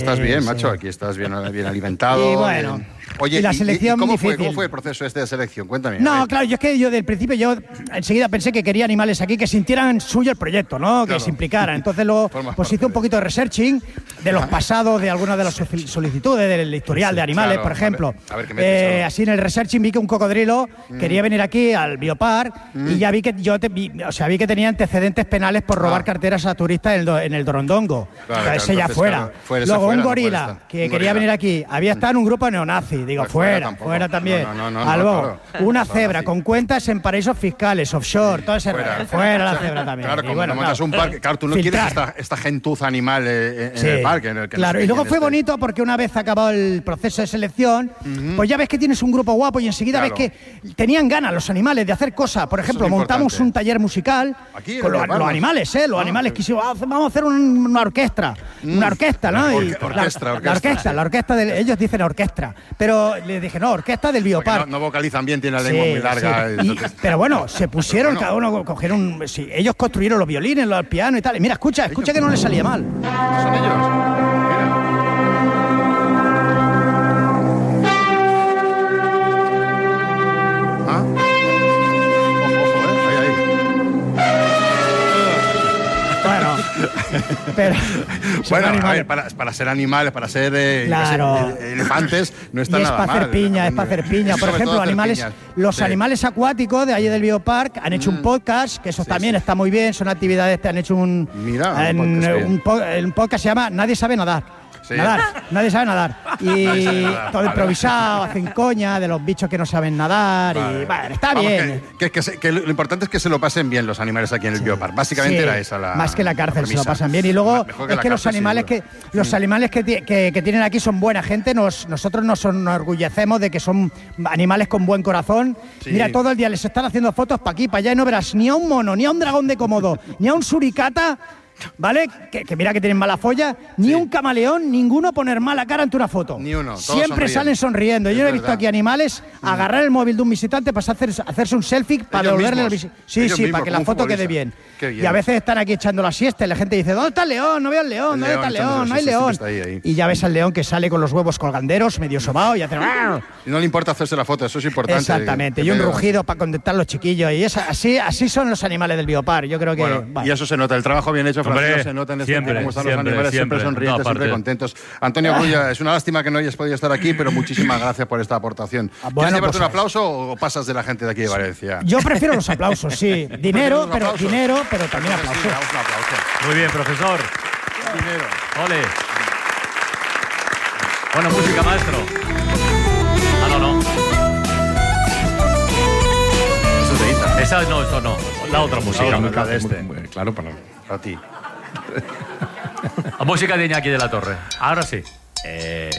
Estás bien, macho, aquí estás bien alimentado. Y bueno, Oye, y la selección ¿cómo difícil. fue el proceso de selección? Cuéntame. No, claro, yo del principio enseguida pensé que quería animales aquí que sintieran suyo el proyecto, ¿no? Claro. Que se implicaran. Entonces luego hice un poquito de researching de los pasados de algunas de las solicitudes del historial de animales, claro, por ejemplo. a ver qué metes, así en el researching vi que un cocodrilo quería venir aquí al Biopark y ya vi que vi que tenía antecedentes penales por robar carteras a turistas en el Dorondongo. Claro, Ese ya fuera. Luego un gorila que quería venir aquí había estado en un grupo neonazi. Digo, Pues fuera también. No, Luego, claro. una cebra con cuentas en paraísos fiscales, offshore, todo ese rollo. Fuera la cebra también. Claro, Y como bueno, no montas un parque, claro, tú no filtrar. quieres esta gentuza animal en Sí, el parque. En el que claro, y luego fue bonito porque una vez acabado el proceso de selección, pues ya ves que tienes un grupo guapo y enseguida ves que tenían ganas los animales de hacer cosas. Por ejemplo, montamos un taller musical aquí, con los animales, los animales quisimos, vamos a hacer una orquesta. Una orquesta, ¿no? La orquesta ellos dicen orquesta. Pero les dije, no, orquesta del Biopark. No vocalizan bien, tienen la lengua muy larga. Sí. Entonces... Pero bueno, se pusieron, cada uno cogieron ellos construyeron los violines, los pianos y tal. Y mira, escucha que no les salía mal. Son ellos. Mira. Pero bueno, a ver, para ser animales, para ser elefantes, no está nada mal. Es para hacer piña. Por ejemplo, los animales acuáticos de allí del Biopark han hecho un podcast, que eso también está muy bien, son actividades que han hecho un podcast se llama Nadie sabe nadar. Sí. Nadie sabe nadar. Y todo improvisado, hacen coña de los bichos que no saben nadar. Vale. Y bueno, está bien. Que lo importante es que se lo pasen bien los animales aquí en el Biopark. Básicamente era esa la. Más que la cárcel, se lo pasan bien. Y luego es que los animales que tienen aquí son buena gente. Nosotros nos enorgullecemos de que son animales con buen corazón. Sí. Mira, todo el día les están haciendo fotos para aquí, para allá, y no verás ni a un mono, ni a un dragón de Komodo, ni a un suricata. ¿Vale? Que mira que tienen mala folla. Ni un camaleón, ninguno poner mala cara ante una foto. Ni uno. Siempre salen sonriendo. Yo he visto aquí animales agarrar el móvil de un visitante para hacerse un selfie para devolverle el visitante. Sí, para que la foto quede bien. Y a veces están aquí echando la siesta y la gente dice, ¿dónde está el león? No veo el león, ¿dónde está el león? No hay león. Y ya ves al león que sale con los huevos colganderos, medio sobao y hace... Y no le importa hacerse la foto, eso es importante. Exactamente. Y un rugido para contentar a los chiquillos. Y así son los animales del Biopark. Yo creo que... Y eso se nota, el trabajo bien hecho. Hombre, se nota en cómo están los animales, siempre sonrientes, siempre contentos. Antonio Grulla, es una lástima que no hayas podido estar aquí, pero muchísimas gracias por esta aportación. ¿Quieres llevarte un aplauso o pasas de la gente de aquí de Valencia? Yo prefiero los aplausos, sí. Dinero, pero también aplausos. Sí, un aplauso. Muy bien, profesor. Dinero. Ole. Bueno, música, maestro. No. Eso es de Ita. Esa no, esto no. La otra música. La de este. Claro, para ti. La música de Iñaki de la Torre. Ahora sí.